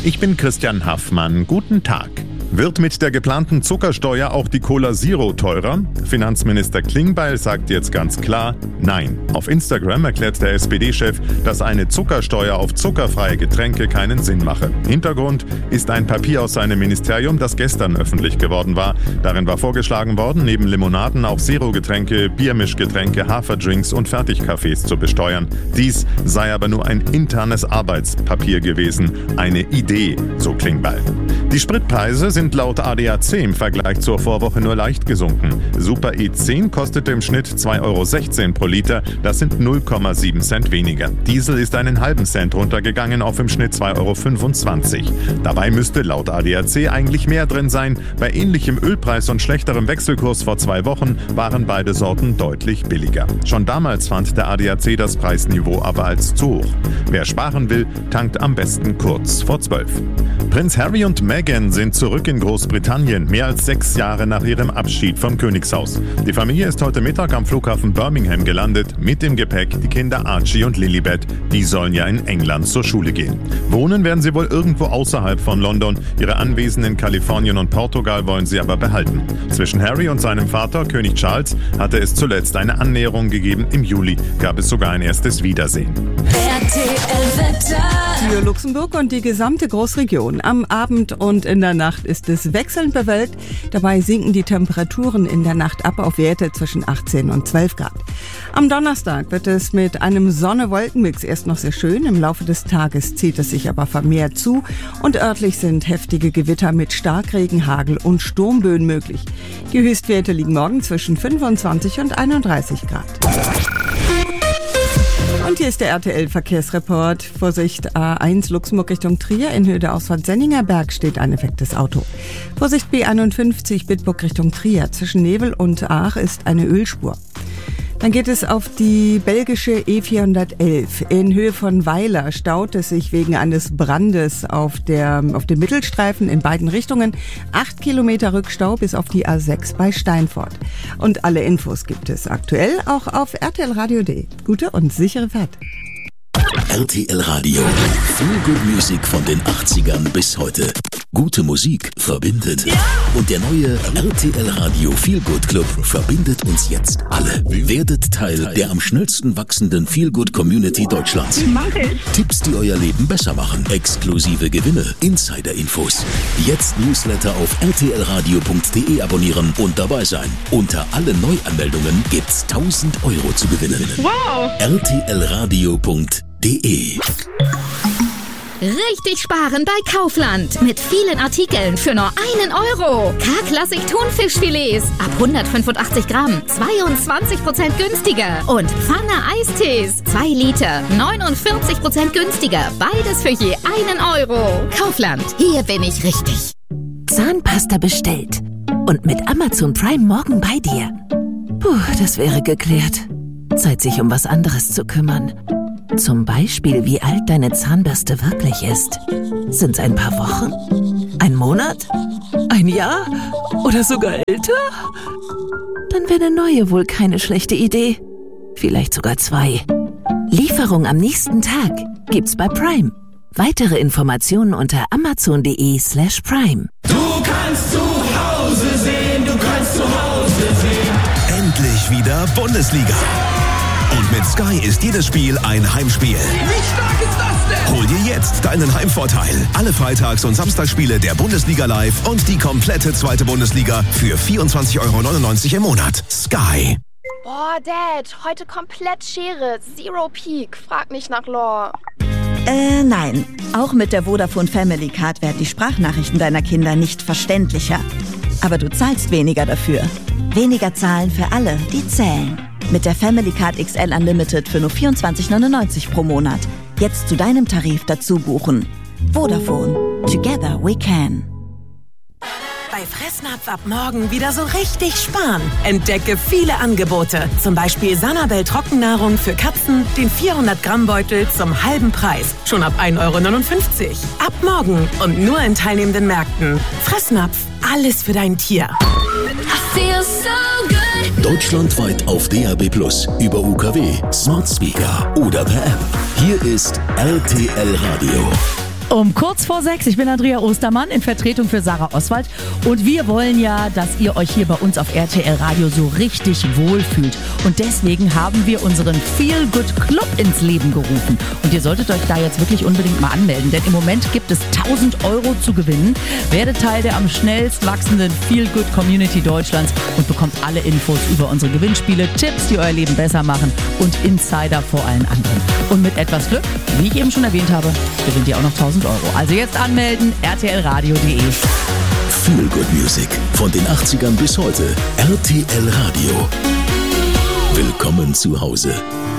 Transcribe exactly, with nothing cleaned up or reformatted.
Ich bin Christian Haffmann. Guten Tag. Wird mit der geplanten Zuckersteuer auch die Cola Zero teurer? Finanzminister Klingbeil sagt jetzt ganz klar, nein. Auf Instagram erklärt der S P D-Chef, dass eine Zuckersteuer auf zuckerfreie Getränke keinen Sinn mache. Hintergrund ist ein Papier aus seinem Ministerium, das gestern öffentlich geworden war. Darin war vorgeschlagen worden, neben Limonaden auch Zero-Getränke, Biermischgetränke, Haferdrinks und Fertigkaffees zu besteuern. Dies sei aber nur ein internes Arbeitspapier gewesen, eine Idee, so Klingbeil. Die Spritpreise sind laut A D A C im Vergleich zur Vorwoche nur leicht gesunken. Super E zehn kostete im Schnitt zwei Euro sechzehn pro Liter, das sind null Komma sieben Cent weniger. Diesel ist einen halben Cent runtergegangen auf im Schnitt zwei Euro fünfundzwanzig. Dabei müsste laut A D A C eigentlich mehr drin sein. Bei ähnlichem Ölpreis und schlechterem Wechselkurs vor zwei Wochen waren beide Sorten deutlich billiger. Schon damals fand der A D A C das Preisniveau aber als zu hoch. Wer sparen will, tankt am besten kurz vor zwölf. Prinz Harry und Meghan sind zurück in Großbritannien, mehr als sechs Jahre nach ihrem Abschied vom Königshaus. Die Familie ist heute Mittag am Flughafen Birmingham gelandet, mit dem Gepäck die Kinder Archie und Lilibet. Die sollen ja in England zur Schule gehen. Wohnen werden sie wohl irgendwo außerhalb von London. Ihre Anwesen in Kalifornien und Portugal wollen sie aber behalten. Zwischen Harry und seinem Vater, König Charles, hatte es zuletzt eine Annäherung gegeben. Im Juli gab es sogar ein erstes Wiedersehen. R T L-Wetter für Luxemburg und die gesamte Großregion. Am Abend und in der Nacht ist es wechselnd bewölkt. Dabei sinken die Temperaturen in der Nacht ab auf Werte zwischen achtzehn und zwölf Grad. Am Donnerstag wird es mit einem Sonne-Wolken-Mix erst noch sehr schön. Im Laufe des Tages zieht es sich aber vermehrt zu und örtlich sind heftige Gewitter mit Starkregen, Hagel und Sturmböen möglich. Die Höchstwerte liegen morgen zwischen fünfundzwanzig und einunddreißig Grad. Und hier ist der R T L-Verkehrsreport. Vorsicht A eins Luxemburg Richtung Trier. In Höhe der Ausfahrt Senninger Berg steht ein defektes Auto. Vorsicht B einundfünfzig Bitburg Richtung Trier. Zwischen Nevel und Aach ist eine Ölspur. Dann geht es auf die belgische E vierhundertelf. In Höhe von Weiler staut es sich wegen eines Brandes auf, der, auf dem Mittelstreifen in beiden Richtungen. Acht Kilometer Rückstau bis auf die A sechs bei Steinfort. Und alle Infos gibt es aktuell auch auf R T L Radio punkt de. Gute und sichere Fahrt. R T L Radio. Feel Good Music von den achtzigern bis heute. Gute Musik verbindet. Ja! Und der neue R T L Radio Feel Good Club verbindet uns jetzt alle. Werdet Teil der am schnellsten wachsenden Feel Good Community Deutschlands. Tipps, die euer Leben besser machen. Exklusive Gewinne. Insider-Infos. Jetzt Newsletter auf R T L Radio punkt de abonnieren und dabei sein. Unter alle Neuanmeldungen gibt's tausend Euro zu gewinnen. Wow! R T L Radio punkt de. Richtig sparen bei Kaufland. Mit vielen Artikeln für nur einen Euro. K-Klassik Thunfischfilets ab hundertfünfundachtzig Gramm. zweiundzwanzig Prozent günstiger. Und Pfanne Eistees. zwei Liter. neunundvierzig Prozent günstiger. Beides für je einen Euro. Kaufland. Hier bin ich richtig. Zahnpasta bestellt. Und mit Amazon Prime morgen bei dir. Puh, das wäre geklärt. Zeit, sich um was anderes zu kümmern. Zum Beispiel, wie alt deine Zahnbürste wirklich ist. Sind's ein paar Wochen? Ein Monat? Ein Jahr? Oder sogar älter? Dann wäre eine neue wohl keine schlechte Idee. Vielleicht sogar zwei. Lieferung am nächsten Tag gibt's bei Prime. Weitere Informationen unter amazon.de slash prime. Du kannst zu Hause sehen, du kannst zu Hause sehen. Endlich wieder Bundesliga. Und mit Sky ist jedes Spiel ein Heimspiel. Wie stark ist das denn? Hol dir jetzt deinen Heimvorteil. Alle Freitags- und Samstagsspiele der Bundesliga live und die komplette zweite Bundesliga für vierundzwanzig Euro neunundneunzig im Monat. Sky. Boah, Dad, heute komplett Schere. Zero Peak. Frag nicht nach Lore. Äh, nein. Auch mit der Vodafone Family Card werden die Sprachnachrichten deiner Kinder nicht verständlicher. Aber du zahlst weniger dafür. Weniger zahlen für alle, die zählen. Mit der Family Card X L Unlimited für nur vierundzwanzig neunundneunzig pro Monat. Jetzt zu deinem Tarif dazu buchen. Vodafone. Together we can. Bei Fressnapf ab morgen wieder so richtig sparen. Entdecke viele Angebote. Zum Beispiel Sanabel Trockennahrung für Katzen, den vierhundert Gramm Beutel zum halben Preis. Schon ab ein Euro neunundfünfzig. Ab morgen und nur in teilnehmenden Märkten. Fressnapf, alles für dein Tier. Deutschlandweit auf D A B plus, über U K W, Smart Speaker oder per App. Hier ist R T L Radio. Um kurz vor sechs. Ich bin Andrea Ostermann in Vertretung für Sarah Oswald und wir wollen ja, dass ihr euch hier bei uns auf R T L Radio so richtig wohlfühlt. Und deswegen haben wir unseren Feel Good Club ins Leben gerufen. Und ihr solltet euch da jetzt wirklich unbedingt mal anmelden, denn im Moment gibt es tausend Euro zu gewinnen. Werdet Teil der am schnellst wachsenden Feel Good Community Deutschlands und bekommt alle Infos über unsere Gewinnspiele, Tipps, die euer Leben besser machen und Insider vor allen anderen. Und mit etwas Glück, wie ich eben schon erwähnt habe, gewinnt ihr auch noch tausend Euro. Also jetzt anmelden, r t l radio punkt d e. Feel Good Music von den achtzigern bis heute. R T L Radio. Willkommen zu Hause.